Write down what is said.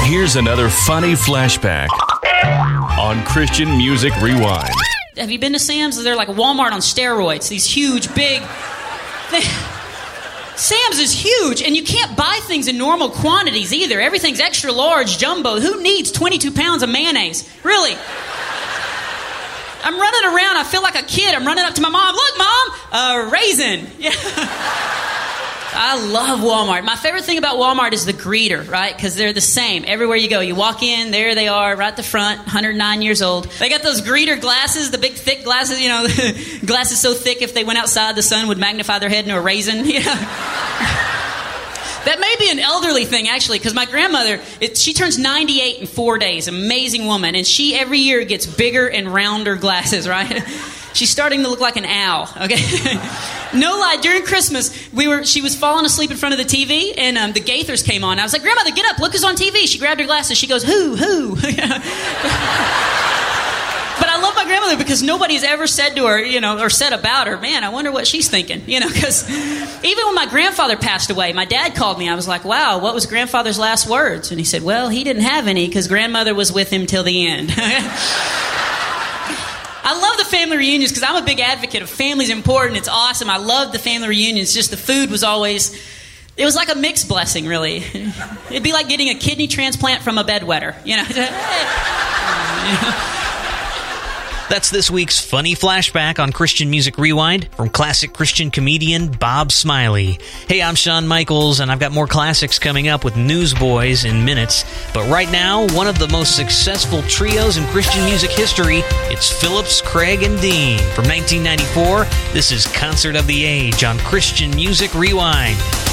Here's another funny flashback on Christian Music Rewind. Have you been to Sam's? They're like Walmart on steroids. These huge, big... Sam's is huge, and you can't buy things in normal quantities either. Everything's extra large, jumbo. Who needs 22 pounds of mayonnaise? Really? I'm running around. I feel like a kid. I'm running up to my mom. Look, Mom, a raisin. Yeah. I love Walmart. My favorite thing about Walmart is the greeter, right? Because they're the same. Everywhere you go, you walk in, there they are, right at the front, 109 years old. They got those greeter glasses, the big, thick glasses, you know, glasses so thick if they went outside, the sun would magnify their head into a raisin. Yeah. That may be an elderly thing, actually, because my grandmother, she turns 98 in 4 days. Amazing woman. And she, every year, gets bigger and rounder glasses, right? She's starting to look like an owl, okay? No lie, during Christmas, she was falling asleep in front of the TV, and the Gaithers came on. I was like, Grandmother, get up, look who's on TV. She grabbed her glasses. She goes, who? But I love my grandmother because nobody's ever said to her, you know, or said about her, man, I wonder what she's thinking, you know, because even when my grandfather passed away, my dad called me. I was like, wow, what was grandfather's last words? And he said, well, he didn't have any because grandmother was with him till the end. I love the family reunions because I'm a big advocate of family's important. It's awesome. I love the family reunions. Just the food was always, it was like a mixed blessing, really. It'd be like getting a kidney transplant from a bedwetter, you know. That's this week's funny flashback on Christian Music Rewind from classic Christian comedian Bob Smiley. Hey, I'm Shawn Michaels, and I've got more classics coming up with Newsboys in minutes. But right now, one of the most successful trios in Christian music history, it's Phillips, Craig, and Dean. From 1994, this is Concert of the Age on Christian Music Rewind.